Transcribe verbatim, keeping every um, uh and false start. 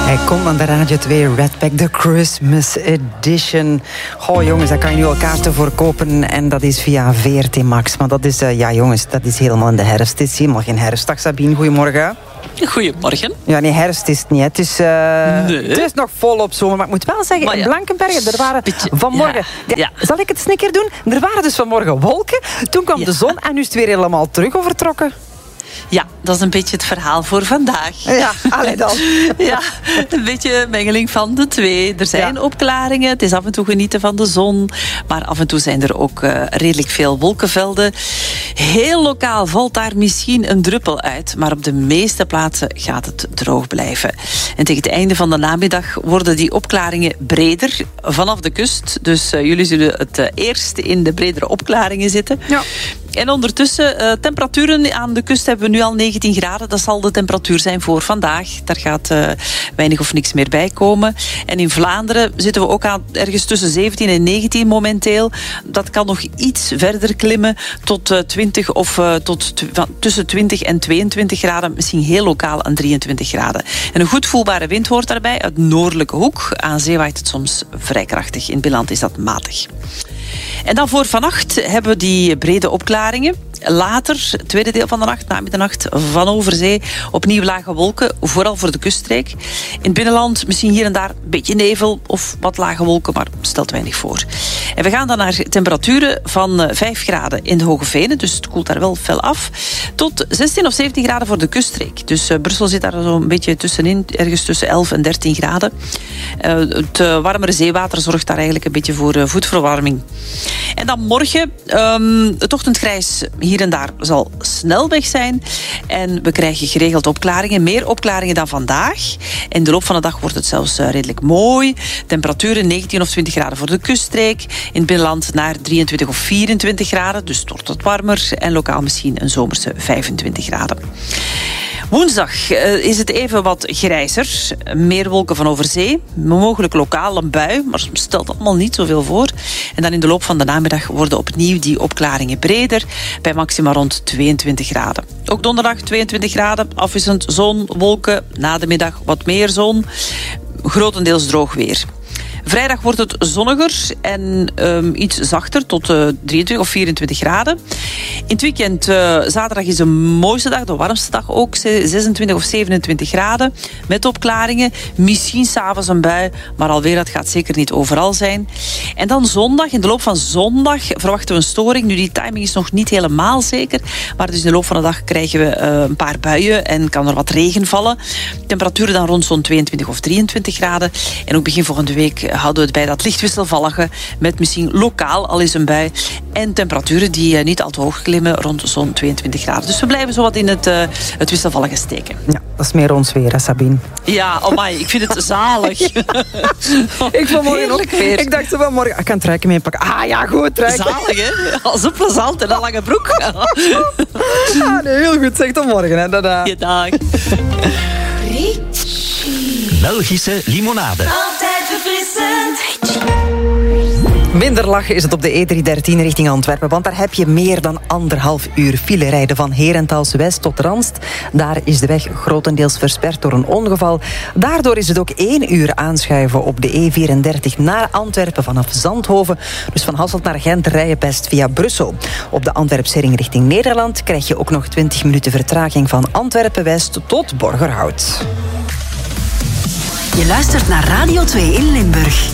Hij komt aan de Radio twee, Redback, de Christmas Edition. Goh jongens, daar kan je nu al kaarten voor kopen. En dat is via V R T Max. Maar dat is, uh, ja jongens, dat is helemaal in de herfst. Het is helemaal geen herfst. Dag Sabine, goedemorgen. Goedemorgen. Ja, nee, herfst is het niet. Het is, uh, nee. het is nog volop zomer. Maar ik moet wel zeggen, maar ja. in Blankenberge, er waren Beetje, vanmorgen... Ja. Ja, Ja. zal ik het eens een keer doen? Er waren dus vanmorgen wolken. Toen kwam Ja. de zon en nu is het weer helemaal terug overtrokken. Ja, dat is een beetje het verhaal voor vandaag. Ja, allee dan. Ja, een beetje mengeling van de twee. Er zijn Ja. opklaringen, het is af en toe genieten van de zon. Maar af en toe zijn er ook uh, redelijk veel wolkenvelden. Heel lokaal valt daar misschien een druppel uit. Maar op de meeste plaatsen gaat het droog blijven. En tegen het einde van de namiddag worden die opklaringen breder vanaf de kust. Dus uh, jullie zullen het uh, eerst in de bredere opklaringen zitten. Ja. En ondertussen, uh, temperaturen aan de kust hebben we nu al negentien graden. Dat zal de temperatuur zijn voor vandaag. Daar gaat uh, weinig of niks meer bij komen. En in Vlaanderen zitten we ook aan ergens tussen zeventien en negentien momenteel. Dat kan nog iets verder klimmen tot uh, twintig of uh, tot t- van, tussen twintig en tweeëntwintig graden. Misschien heel lokaal aan drieëntwintig graden. En een goed voelbare wind hoort daarbij uit noordelijke hoek. Aan zee waait het soms vrij krachtig. In het binnenland is dat matig. En dan voor vannacht hebben we die brede opklaringen. Later, tweede deel van de nacht, na middernacht, van over zee, opnieuw lage wolken, vooral voor de kuststreek. In het binnenland misschien hier en daar een beetje nevel of wat lage wolken, maar stelt weinig voor. En we gaan dan naar temperaturen van vijf graden in de Hoge Venen, dus het koelt daar wel fel af, tot zestien of zeventien graden voor de kuststreek. Dus uh, Brussel zit daar zo'n beetje tussenin, ergens tussen elf en dertien graden. Uh, het uh, warmere zeewater zorgt daar eigenlijk een beetje voor uh, voetverwarming. En dan morgen, um, het ochtendgrijs hier en daar zal snel weg zijn. En we krijgen geregeld opklaringen. Meer opklaringen dan vandaag. In de loop van de dag wordt het zelfs uh, redelijk mooi. Temperaturen negentien of twintig graden voor de kuststreek. In het binnenland naar drieëntwintig of vierentwintig graden. Dus het wordt wat warmer. En lokaal misschien een zomerse vijfentwintig graden. Woensdag uh, is het even wat grijzer. Meer wolken van over zee. Mogelijk lokaal een bui, maar stelt allemaal niet zoveel voor. En dan in de loop van de namiddag worden opnieuw die opklaringen breder. Bij maxima rond tweeëntwintig graden. Ook donderdag tweeëntwintig graden. Afwisselend zon, wolken. Na de middag wat meer zon. Grotendeels droog weer. Vrijdag wordt het zonniger en um, iets zachter, tot uh, drieëntwintig of vierentwintig graden. In het weekend, uh, zaterdag is de mooiste dag, de warmste dag ook, zesentwintig of zevenentwintig graden. Met opklaringen, misschien 's avonds een bui, maar alweer, dat gaat zeker niet overal zijn. En dan zondag, in de loop van zondag verwachten we een storing. Nu, die timing is nog niet helemaal zeker, maar dus in de loop van de dag krijgen we uh, een paar buien en kan er wat regen vallen. Temperaturen dan rond zo'n tweeëntwintig of drieëntwintig graden. En ook begin volgende week houden we het bij dat licht wisselvallige met misschien lokaal al eens een bui en temperaturen die uh, niet al te hoog klimmen rond zo'n tweeëntwintig graden. Dus we blijven zo wat in het, uh, het wisselvallige steken. Ja, dat is meer ons weer, hè, Sabine. Ja, amai, ik vind het zalig. Ik vanmorgen ook. Weer. Ik dacht vanmorgen, ik kan het ruiken mee pakken. Ah ja, goed, ruiken. Zalig, hè? Al zo plezant en een lange broek. Ah, nee, heel goed. Zeg tot morgen, hè. Dada. Je dag. Belgische limonade. Altijd verfrissend. Minder lachen is het op de E driehonderddertien richting Antwerpen, want daar heb je meer dan anderhalf uur file rijden van Herentals West tot Ranst. Daar is de weg grotendeels versperd door een ongeval. Daardoor is het ook één uur aanschuiven op de E vierendertig naar Antwerpen vanaf Zandhoven. Dus van Hasselt naar Gent rij je best via Brussel. Op de Antwerpse ring richting Nederland krijg je ook nog twintig minuten vertraging van Antwerpen West tot Borgerhout. Je luistert naar Radio twee in Limburg.